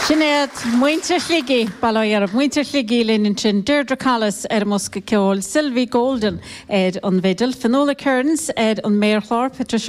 Sinead muintir sligi baloir muintir sligi linn sin Deirdre Callis Musca Ceol Sylvie Golden an Vidal Finola Kearns an Mayor Patricia